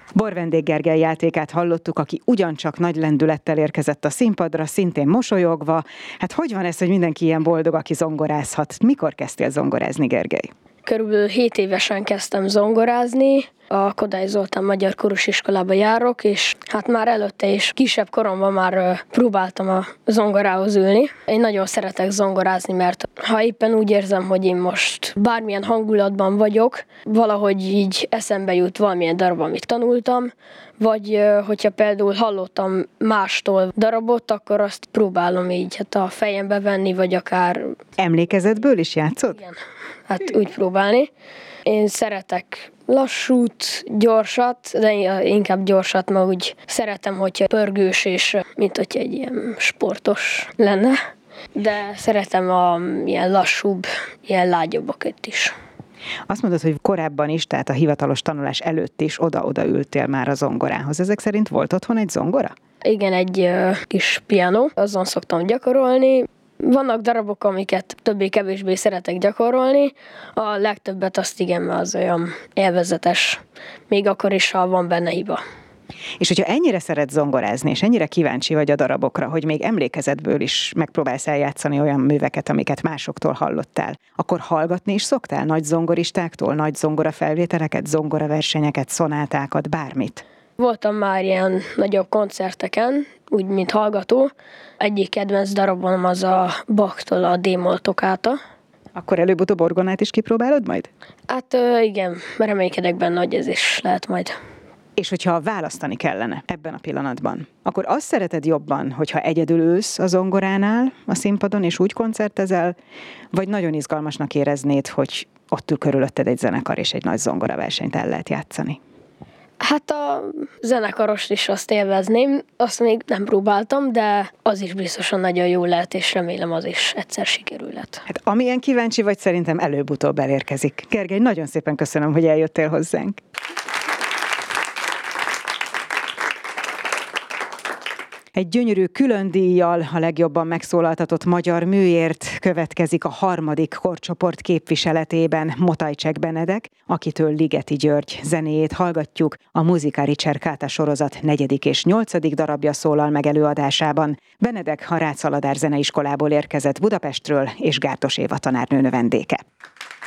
Borvendég Gergely játékát hallottuk, aki ugyancsak nagy lendülettel érkezett a színpadra, szintén mosolyogva. Hát hogy van ez, hogy mindenki ilyen boldog, aki zongorázhat? Mikor kezdtél zongorázni, Gergely? Körülbelül 7 évesen kezdtem zongorázni, a Kodály Zoltán Magyar Kórus Iskolába járok, és hát már előtte is kisebb koromban már próbáltam a zongorához ülni. Én nagyon szeretek zongorázni, mert ha éppen úgy érzem, hogy én most bármilyen hangulatban vagyok, valahogy így eszembe jut valamilyen darab, amit tanultam, vagy hogyha például hallottam mástól darabot, akkor azt próbálom így a fejembe venni, vagy akár... Emlékezetből is játszod? Igen, hát úgy próbálni. Én szeretek lassút, gyorsat, de inkább gyorsat, mert úgy szeretem, hogyha pörgős, és mint hogyha egy ilyen sportos lenne. De szeretem a ilyen lassúbb, ilyen lágyabbakat is. Azt mondod, hogy korábban is, tehát a hivatalos tanulás előtt is oda-oda ültél már a zongorához. Ezek szerint volt otthon egy zongora? Igen, egy kis piano, azon szoktam gyakorolni. Vannak darabok, amiket többé-kevésbé szeretek gyakorolni. A legtöbbet azt igen, mert az olyan élvezetes, még akkor is, ha van benne hiba. És hogyha ennyire szeretsz zongorázni, és ennyire kíváncsi vagy a darabokra, hogy még emlékezetből is megpróbálsz eljátszani olyan műveket, amiket másoktól hallottál, akkor hallgatni is szoktál nagy zongoristáktól, nagy zongora felvételeket, zongoraversenyeket, szonátákat, bármit? Voltam már ilyen nagyobb koncerteken, úgy, mint hallgató. Egyik kedvenc darabom az a Bachtól a D-moll toccata. Akkor előbb-utóbb orgonát is kipróbálod majd? Hát igen, reménykedek benne, hogy ez is lehet majd. És hogyha választani kellene ebben a pillanatban, akkor azt szereted jobban, hogyha egyedül ülsz a zongoránál, a színpadon, és úgy koncertezel, vagy nagyon izgalmasnak éreznéd, hogy ott ül körülötted egy zenekar, és egy nagy zongoraversenyt el lehet játszani? Hát a zenekarost is azt élvezném, azt még nem próbáltam, de az is biztosan nagyon jó lehet, és remélem az is egyszer sikerülhet. Hát amilyen kíváncsi vagy, szerintem előbb-utóbb elérkezik. Gergely, nagyon szépen köszönöm, hogy eljöttél hozzánk. Egy gyönyörű külön díjjal a legjobban megszólaltatott magyar műért következik a 3. korcsoport képviseletében Motajcsek Benedek, akitől Ligeti György zenéjét hallgatjuk. A Musica Ricercata sorozat 4. és 8. darabja szólal meg előadásában. Benedek a Rácz Aladár Zeneiskolából érkezett Budapestről, és Gárdos Éva tanárnő növendéke.